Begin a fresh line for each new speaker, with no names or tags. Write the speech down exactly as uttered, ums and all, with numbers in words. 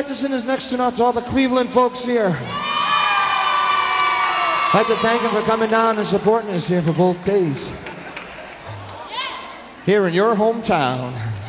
like to send this next tune out to all the Cleveland folks here. I'd like to thank them for coming down and supporting us here for both days. Here in your hometown.